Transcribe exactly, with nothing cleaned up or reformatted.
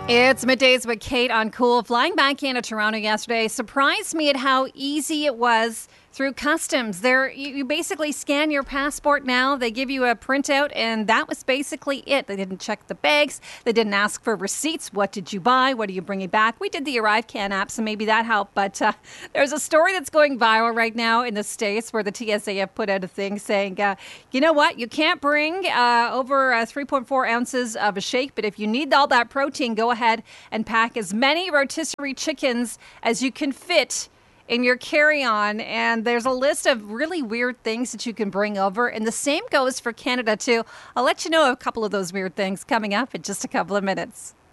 It's Middays with Kate on Cool. Flying back into Toronto yesterday surprised me at how easy it was through customs. There, you, you basically scan your passport now. They give you a printout, and that was basically it. They didn't check the bags. They didn't ask for receipts. What did you buy? What are you bringing back? We did the ArriveCan app, so maybe that helped. But uh, there's a story that's going viral right now in the States where the T S A have put out a thing saying, uh, you know what? You can't bring uh, over uh, three point four ounces of a shake, but if you need all that protein, go ahead and pack as many rotisserie chickens as you can fit in your carry-on. And there's a list of really weird things that you can bring over. And the same goes for Canada, too. I'll let you know a couple of those weird things coming up in just a couple of minutes.